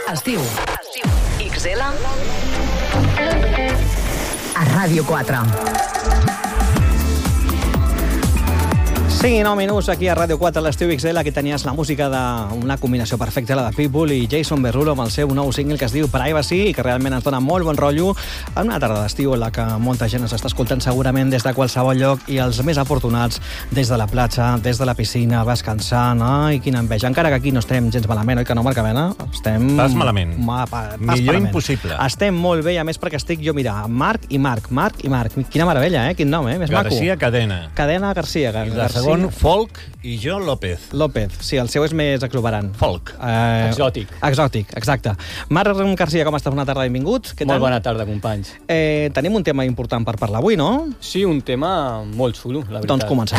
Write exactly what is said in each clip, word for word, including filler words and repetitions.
Estiu. X L a Ràdio quatre. cinc i nou minuts aquí a Ràdio quatre, a l'Estiu X L. Aquí tenies la música d'una combinació perfecta, la de Pitbull i Jason Derulo amb el seu nou single que es diu Privacy i que realment ens dona molt bon rotllo en una tarda d'estiu en la que molta gent ens està escoltant segurament des de qualsevol lloc i els més afortunats des de la platja, des de la piscina, descansant. Ai, quina enveja. Encara que aquí no estem gens malament, oi que no, Marc Avena? Estem... Pas malament. Ma, pa, pas Millor malament. impossible. Estem molt bé, a més perquè estic jo, mira, Marc i Marc, Marc i Marc. Quina meravella, eh? Quin nom, eh? Més García maco. Cadena. Cadena García. I García. la segon, Folk, i jo, López. López, sí, el seu és més exuberant. Folk. Eh, Exòtic. Exòtic, exacte. Marc García, com estàs? Bona tarda, benvingut. Què tal? Molt bona tarda, companys. Eh, tenim un tema important per parlar avui, no? Sí, un tema molt xulo, la veritat. Doncs comencem.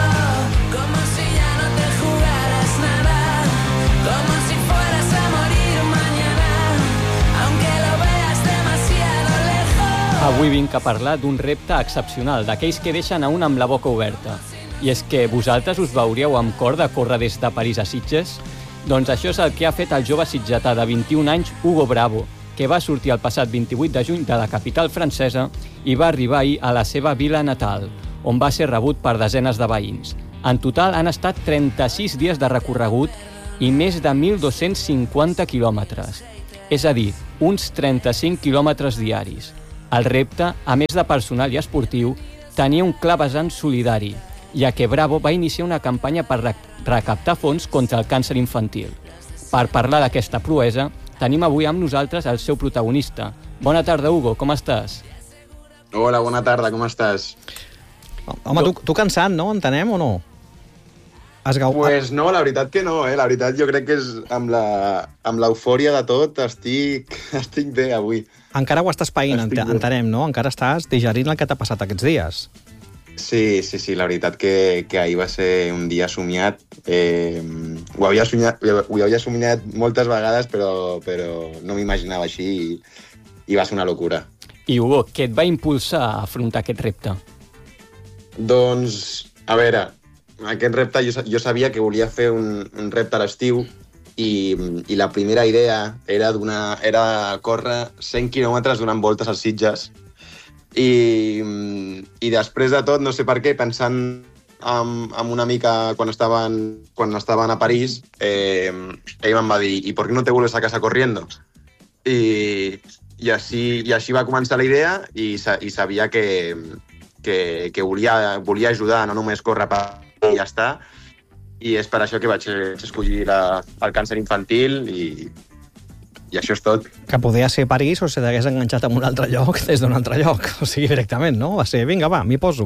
Como si ya no te jugaras nada, como si fueras a morir mañana, aunque lo veas demasiado lejos. Avui vinc a parlar d'un repte excepcional, d'aquells que deixen a un amb la boca oberta. I és que vosaltres us veuríeu amb cor de córrer des de París a Sitges? Doncs això és el que ha fet el jove sitgetà de vint-i-un anys, Hugo Bravo, que va sortir el passat vint-i-vuit de juny de la capital francesa i va arribar ahir a la seva vila natal, on va ser rebut per desenes de veïns. En total han estat trenta-sis dies de recorregut i més de mil dos-cents cinquanta quilòmetres. És a dir, uns trenta-cinc quilòmetres diaris. El repte, a més de personal i esportiu, tenia un clar vessant solidari, ja que Bravo va iniciar una campanya per recaptar fons contra el càncer infantil. Per parlar d'aquesta proesa, tenim avui amb nosaltres el seu protagonista. Bona tarda, Hugo, com estàs? Hola, bona tarda, com estàs? Home, tu, tu cansat, no? Entenem o no? Has gau... Pues no, la veritat que no, eh? La veritat jo crec que és amb la, amb l'eufòria de tot estic, estic bé avui. Encara ho estàs païnt, Estic bé. entenem, no? Encara estàs digerint el que t'ha passat aquests dies. Sí, sí, sí, la veritat que, que ahir va ser un dia somiat. Eh, ho, havia somiat ho havia somiat moltes vegades, però, però no m'imaginava així i, i va ser una locura. I Hugo, què et va impulsar a afrontar aquest repte? Doncs, a veure, aquest repte jo, jo sabia que volia fer un, un repte a l'estiu i, i la primera idea era, era córrer cent quilòmetres donant voltes als Sitges. I, i després de tot, no sé per què, pensant amb, amb una mica quan estaven, quan estaven a París, eh, ell em va dir, ¿y por qué no te vuelves a casa corriendo? I, i, així, i així va començar la idea i, i sabia que, que, que volia, volia ajudar, no només córrer per i ja està. I és per això que vaig escollir la, el càncer infantil i... I això és tot. Que podia ser París o se t'hagués enganxat en un altre lloc des d'un altre lloc. O sigui, directament, no? Va ser, vinga, va, m'hi poso.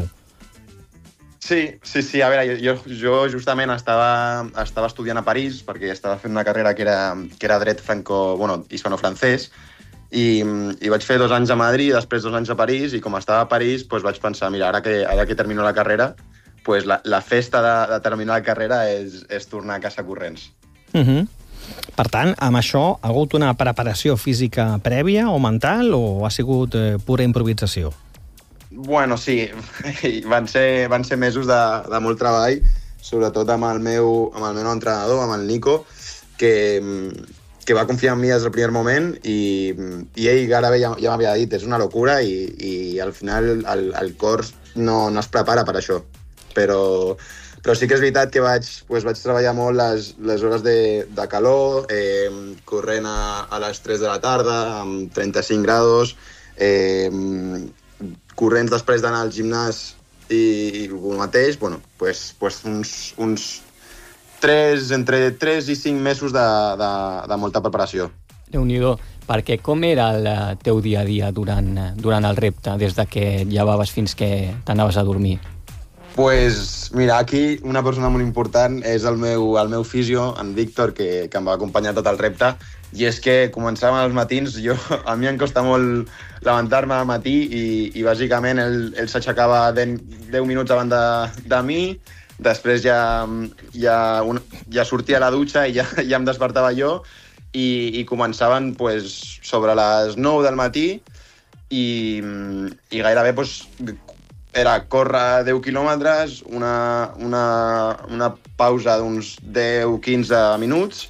Sí, sí, sí. A veure, jo, jo justament estava, estava estudiant a París perquè estava fent una carrera que era, que era dret franco... bueno, hispano-francès i, i vaig fer dos anys a Madrid, després dos anys a París i com estava a París doncs vaig pensar, mira, ara que, ara que termino la carrera doncs la, la festa de, de terminar la carrera és, és tornar a casa corrents. Uh -huh. Per tant, amb això ha hagut una preparació física prèvia o mental o ha sigut eh, pura improvisació? Bueno, sí, van ser, van ser mesos de, de molt treball, sobretot amb el meu, amb el meu entrenador, amb el Nico, que, que va confiar en mi des del primer moment i, i ell gairebé ja, ja m'havia dit, és una locura i, i al final el, el cor no, no es prepara per això. Però... Però sí que és veritat que vaig, doncs vaig treballar molt les, les hores de, de calor, eh, corrent a, a les tres de la tarda, amb trenta-cinc graus, eh, corrents després d'anar al gimnàs i, i el mateix, bueno, doncs, doncs uns, uns tres, entre tres i cinc mesos de, de, de molta preparació. Déu-n'hi-do, perquè com era el teu dia a dia durant, durant el repte, des de que et llevaves fins que t'anaves a dormir? Pues mira, aquí una persona molt important és el meu, el meu fisio, en Víctor, que, que em va acompanyar tot el repte, i és que començàvem als matins, jo, a mi em costa molt levantar-me al matí i, i bàsicament ell, ell s'aixecava deu minuts abans de, de mi, després ja, ja, un, ja sortia a la dutxa i ja, ja em despertava jo i, i començaven pues, sobre les nou del matí i, i gairebé pues, era córrer deu quilòmetres, una, una, una pausa d'uns deu a quinze minuts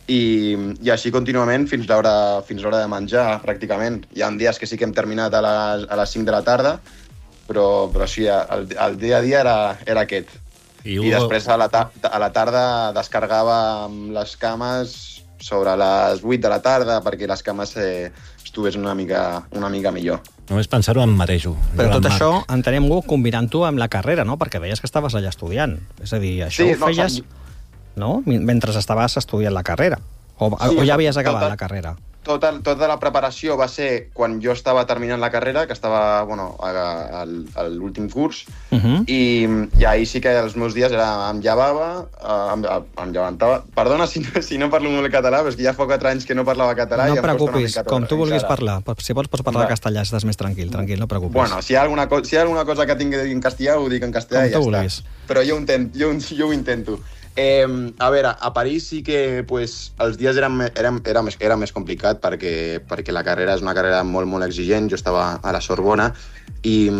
i, i així contínuament fins l'hora fins l'hora de menjar, pràcticament. Hi ha dies que sí que hem terminat a les, a les cinc de la tarda, però, però sí, el, el dia a dia era, era aquest. I, Hugo... I després a la, ta a la tarda descargava les cames sobre les vuit de la tarda perquè les cames eh, estigués una mica, una mica millor. Només pensar-ho em marejo. Però tot això entenem-ho combinant-ho amb la carrera, no? Perquè deies que estaves allà estudiant. És a dir, això sí, ho feies... No, no? Mentre estaves estudiant la carrera. O, sí, o ja havies acabat tota, la carrera? Tota, tota la preparació va ser quan jo estava terminant la carrera, que estava bueno, a, a, a l'últim curs, uh -huh. i, i ahir sí que els meus dies era, em llevava, em, em llevantava... Perdona si no, si no parlo molt català, però és que ja fa quatre anys que no parlava català. No i et preocupis, com tu vulguis parlar. Si pots, pots parlar va. castellà, estàs més tranquil, tranquil, no et preocupis. Bueno, si hi ha alguna, co si hi ha alguna cosa que tingui que dir en castellà, ho dic en castellà i ja vulguis. està. Però jo ho, intent, jo, jo ho intento. Eh, a veure, a París sí que pues, els dies eren, eren, era, més, era més complicat perquè, perquè la carrera és una carrera molt, molt exigent. Jo estava a la Sorbona i,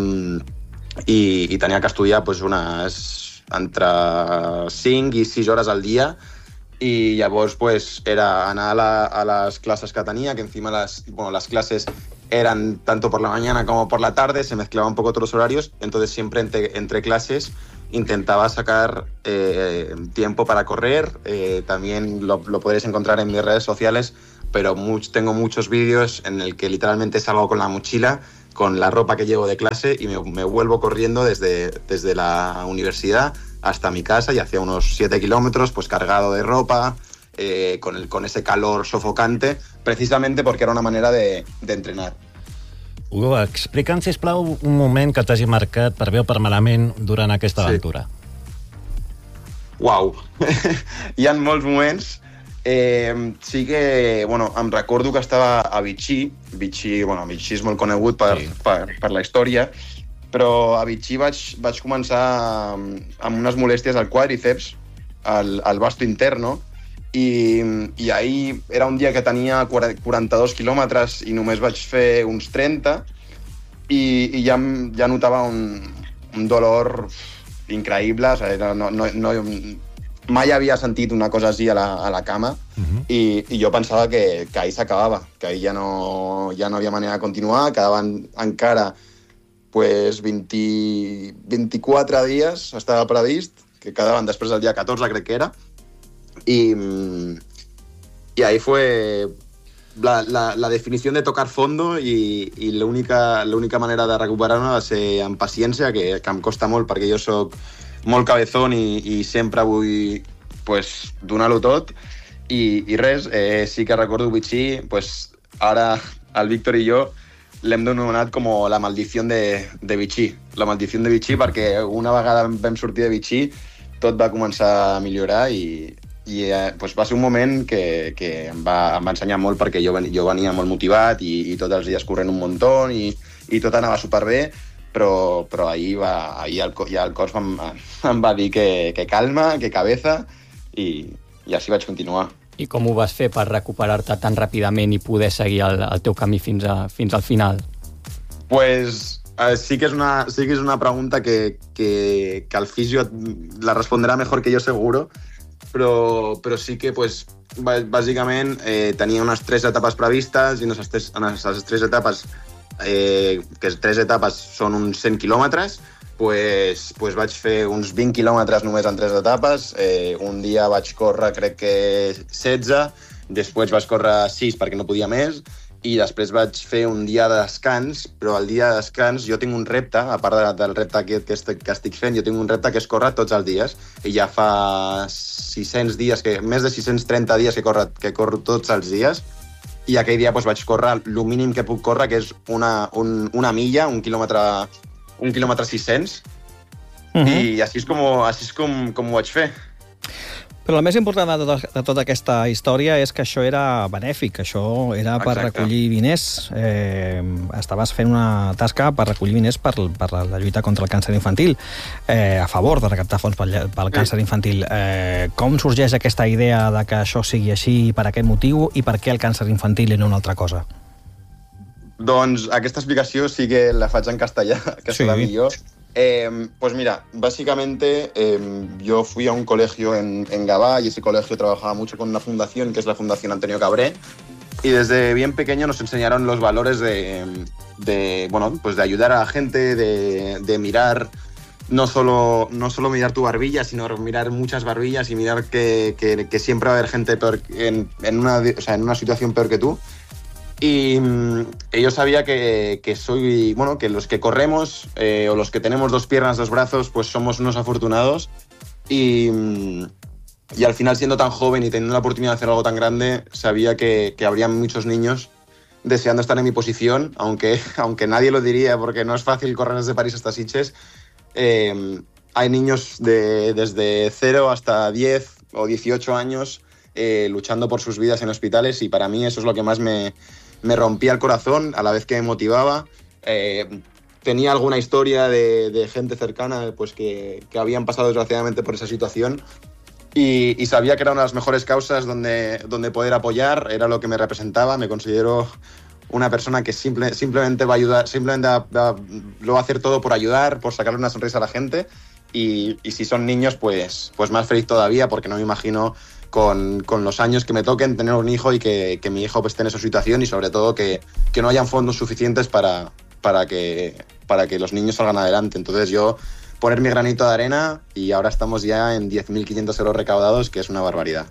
i, i tenia que estudiar pues, unes entre cinc i sis hores al dia i llavors pues, era anar a, la, a les classes que tenia, que encima les, bueno, las clases eran tanto por la mañana como por la tarde, se mezclaban un poco todos los horarios, entonces siempre entre, entre clases intentaba sacar eh, tiempo para correr, eh, también lo, lo podréis encontrar en mis redes sociales, pero much, tengo muchos vídeos en el que literalmente salgo con la mochila, con la ropa que llevo de clase y me, me vuelvo corriendo desde, desde la universidad hasta mi casa y hacía unos siete kilómetros pues cargado de ropa, eh, con, el, con ese calor sofocante, precisamente porque era una manera de, de entrenar. Hugo, explica'ns, sisplau, un moment que t'hagi marcat per bé o per malament durant aquesta aventura. Sí. Uau! Hi ha molts moments. Eh, sí que, bueno, em recordo que estava a Vichy. Vichy, bueno, Vichy és molt conegut per, sí. per, per la història, però a Vichy vaig, vaig començar amb unes molèsties al quàdriceps, al, al vasto interno, i, i ahir era un dia que tenia quaranta-dos quilòmetres i només vaig fer uns trenta i, i ja, ja notava un, un dolor increïble, o sigui, no, no, no, mai havia sentit una cosa així a la, a la cama uh-huh. i, i jo pensava que, que ahir s'acabava, que ahir ja no, ja no havia manera de continuar, quedaven encara pues, vint, vint-i-quatre dies, estava previst, que quedaven després del dia catorze, crec que era, Y, y ahí fue la, la, la definición de tocar fondo y, y la, única, la única manera de recuperar-me va ser amb paciència, que, que em costa molt perquè jo soc molt cabezón i, i sempre vull pues, donar-lo tot. I, i res, eh, sí que recordo Vichy, pues, ara el Víctor i jo l'hem denominat com la maldició de, de Vichy. La maldició de Vichy perquè una vegada vam sortir de Vichy tot va començar a millorar i i eh, pues va ser un moment que, que em, va, em va ensenyar molt perquè jo, jo venia molt motivat i, i tots els dies corrent un muntó i, i tot anava superbé, però, però ahir, va, ahir el, ja el cos em, em va dir que, que calma, que cabeza i, i així vaig continuar. I com ho vas fer per recuperar-te tan ràpidament i poder seguir el, el teu camí fins, a, fins al final? Pues eh, sí, que és una, sí que és una pregunta que, que, que el fisio la respondrà mejor que jo seguro, però, però sí que pues, bàsicament eh, tenia unes tres etapes previstes i en aquestes tres, tres etapes, eh, que tres etapes són uns cent quilòmetres, pues, pues vaig fer uns vint quilòmetres només en tres etapes. Eh, un dia vaig córrer, crec que setze, després vaig córrer sis perquè no podia més, i després vaig fer un dia de descans, però el dia de descans jo tinc un repte, a part de, del repte aquest que, estic, que estic fent, jo tinc un repte que és córrer tots els dies, i ja fa sis-cents dies, que, més de sis-cents trenta dies que corro, que corro tots els dies, i aquell dia pues, vaig córrer el mínim que puc córrer, que és una, un, una milla, un quilòmetre, un quilòmetre sis-cents, uh-huh. i així és, com, així és com, com ho vaig fer. Però el més important de tota, de tota aquesta història és que això era benèfic, això era per Exacte. recollir diners. Eh, estaves fent una tasca per recollir diners per, per la lluita contra el càncer infantil, eh, a favor de recaptar fons pel, pel càncer infantil. Eh, com sorgeix aquesta idea de que això sigui així, per aquest motiu, i per què el càncer infantil i no una altra cosa? Doncs aquesta explicació sí que la faig en castellà, que sí. serà millor. Eh, pues mira, básicamente eh, yo fui a un colegio en, en Gavà y ese colegio trabajaba mucho con una fundación que es la Fundación Antonio Cabré, y desde bien pequeño nos enseñaron los valores de, de, bueno, pues de ayudar a la gente, de, de mirar, no solo, no solo mirar tu barbilla, sino mirar muchas barbillas y mirar que, que, que siempre va a haber gente peor en, en, una, o sea, en una situación peor que tú. Y mmm, yo sabía que, que soy, bueno, que los que corremos eh, o los que tenemos dos piernas, dos brazos, pues somos unos afortunados. Y, mmm, y al final, siendo tan joven y teniendo la oportunidad de hacer algo tan grande, sabía que, que habría muchos niños deseando estar en mi posición, aunque, aunque nadie lo diría, porque no es fácil correr desde París hasta Sitges. Eh, hay niños de, desde cero hasta diez o dieciocho años eh, luchando por sus vidas en hospitales, y para mí eso es lo que más me... me rompía el corazón, a la vez que me motivaba. Eh, tenía alguna historia de, de gente cercana pues que, que habían pasado desgraciadamente por esa situación, y, y sabía que era una de las mejores causas donde, donde poder apoyar, era lo que me representaba. Me considero una persona que simple, simplemente va a ayudar, simplemente va, va, lo va a hacer todo por ayudar, por sacarle una sonrisa a la gente, y, y si son niños, pues, pues más feliz todavía, porque no me imagino Con, con los años que me toquen tener un hijo, y que, que mi hijo pues, esté en esa situación, y sobre todo que, que no hayan fondos suficientes para, para, que, para que los niños salgan adelante. Entonces yo poner mi granito de arena, y ahora estamos ya en diez mil quinientos euros recaudados, que és una barbaritat.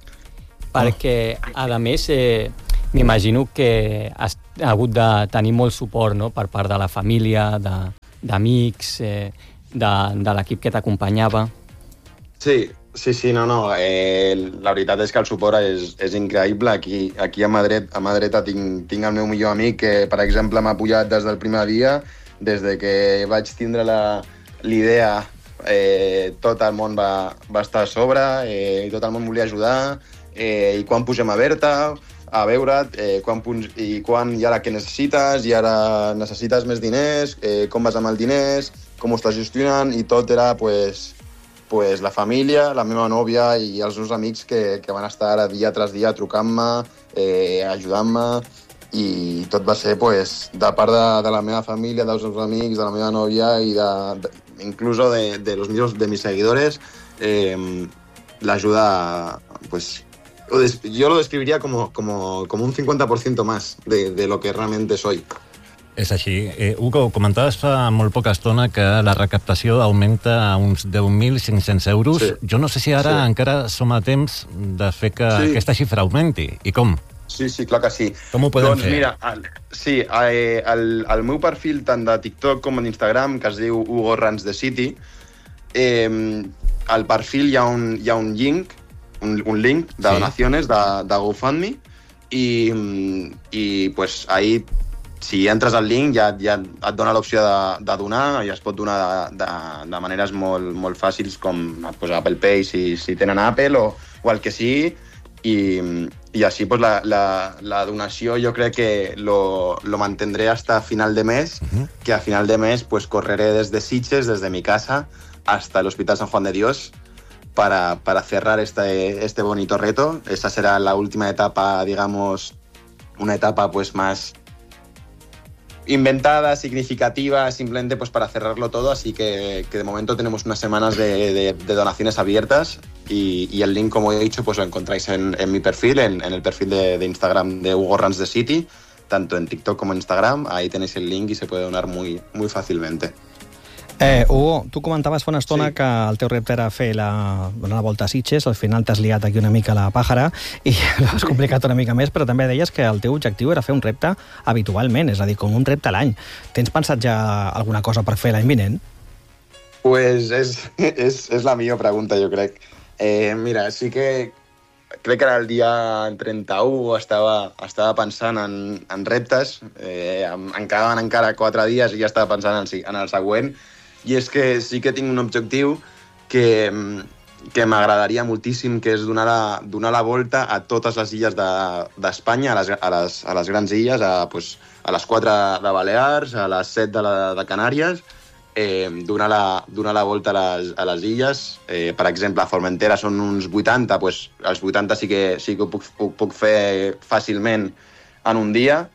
Perquè, a més, eh, m'imagino que has hagut de tenir molt suport, no?, per part de la família, d'amics, eh, de, de l'equip que t'acompanyava. Sí, sí, sí, no, no. Eh, la veritat és que el suport és, és increïble. Aquí, aquí a mà dreta, a mà dreta tinc, tinc el meu millor amic que, per exemple, m'ha apoyat des del primer dia. Des de que vaig tindre l'idea, eh, tot el món va, va estar a sobre, eh, i tot el món volia ajudar. Eh, I quan pugem a Berta, a veure't, eh, quan, i quan, i ara què necessites, i ara necessites més diners, eh, com vas amb els diners, com ho estàs gestionant, i tot era, pues, pues, la família, la meva nòvia i els meus amics que, que van estar dia tras dia trucant-me, eh, ajudant-me, i tot va ser pues, de part de, de la meva família, dels meus amics, de la meva nòvia i de, de, incluso de, de los míos, de mis seguidores, eh, l'ajuda, pues, yo lo describiría como, como, como un cincuenta por ciento más de, de lo que realmente soy. És així. Eh, Hugo, comentaves fa molt poca estona que la recaptació augmenta a uns deu mil cinc-cents euros. Sí. Jo no sé si ara sí. encara som a temps de fer que sí. aquesta xifra augmenti. I com? Sí, sí, clar que sí. Com ho podem doncs, fer? Mira, el, sí, eh, el, el meu perfil tant de TikTok com d'Instagram, que es diu Hugo Runs the City, eh, al perfil hi ha un, hi ha un link, un, un link de sí. donaciones de, de GoFundMe, i, i pues, ahí si entres al link ja, ja et dona l'opció de, de donar, i es pot donar de, de, de maneres molt, molt fàcils, com pues, Apple Pay si, si tenen Apple, o, o el que sigui, i, i així pues, la, la, la donació jo crec que lo, lo mantendré hasta final de mes, uh-huh. que a final de mes pues, correré desde Sitges, desde mi casa, hasta el Hospital San Juan de Dios, para, para cerrar este, este bonito reto. Esa será la última etapa, digamos, una etapa pues más inventada, significativa, simplemente pues para cerrarlo todo, así que, que de momento tenemos unas semanas de, de, de donaciones abiertas, y, y el link, como he dicho, pues lo encontráis en, en mi perfil, en, en el perfil de, de Instagram de Hugo Runs the City, tanto en TikTok como en Instagram. Ahí tenéis el link y se puede donar muy, muy fácilmente. Eh, Hugo, tu comentaves fa una estona sí. que el teu repte era fer la, donar la volta a Sitges. Al final t'has liat aquí una mica la pàjara i l'has complicat una mica més, però també deies que el teu objectiu era fer un repte habitualment, és a dir, com un repte a l'any. Tens pensat ja alguna cosa per fer l'any vinent? Pues és, és, és la millor pregunta, jo crec. Eh, mira, sí que crec que era el dia trenta-u, estava, estava pensant en, en reptes, eh, em quedaven encara quatre dies i ja estava pensant en, en el següent. I és que sí que tinc un objectiu que, que m'agradaria moltíssim, que és donar la, donar la volta a totes les illes d'Espanya, de, a, les, a, les, a les grans illes, a, pues, a les quatre de Balears, a les set de, la, de Canàries, eh, donar, la, donar la volta a les, a les illes. Eh, per exemple, a Formentera són uns vuitanta, pues, els vuitanta sí que, sí que ho puc, ho puc fer fàcilment en un dia,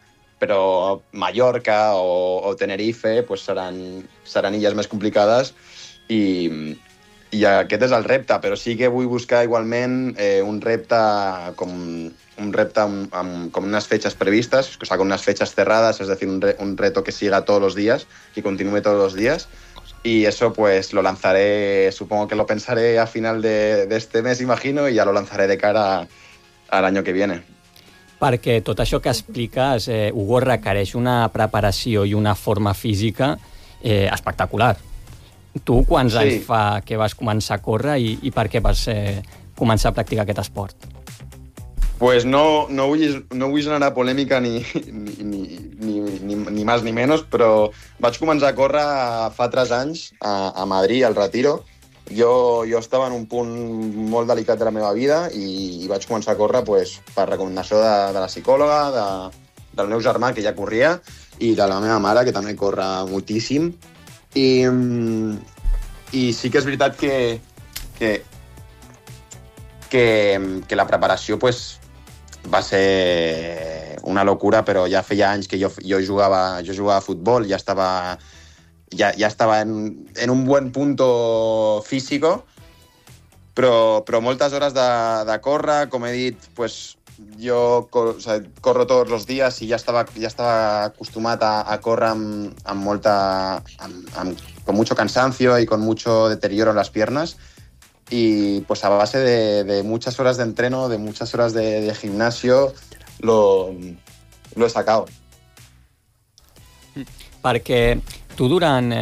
però Mallorca o, o Tenerife pues seran, seran illes més complicades i, i aquest és el repte, però sí que vull buscar igualment eh, un repte com un repte amb, amb, con unas fechas previstas, o sea, con unas fechas cerradas, es decir, un, re, un reto que siga todos los días, que continúe todos los días. Y eso pues lo lanzaré, supongo que lo pensaré a final de, de este mes, imagino, y ya lo lanzaré de cara a, al año que viene. Perquè tot això que expliques, eh, Hugo, requereix una preparació i una forma física eh, espectacular. Tu quants sí. anys fa que vas començar a córrer i, i per què vas eh, començar a practicar aquest esport? Pues no, no, vull, no vull generar polèmica ni, ni, ni, ni, ni, ni més ni menys, però vaig començar a córrer fa tres anys a, a Madrid, al Retiro. Jo, jo estava en un punt molt delicat de la meva vida i, i vaig començar a córrer pues, per recomanació de, de la psicòloga, de, del meu germà, que ja corria, i de la meva mare, que també corre moltíssim. I, i sí que és veritat que, que, que, que la preparació pues, va ser una locura, però ja feia anys que jo, jo, jugava, jo jugava a futbol, ja estava, ja, ja estava en, en un buen punto físico, però, però moltes hores de, de córrer, com he dit, pues, jo o sea, corro tots els dies i ja estava, ja estava acostumat a, a córrer amb, amb molta, amb, amb, con mucho cansancio y con mucho deterioro en las piernas. Y pues a base de, de muchas horas de entreno, de muchas horas de, de gimnasio, lo, lo he sacado. Perquè tu durant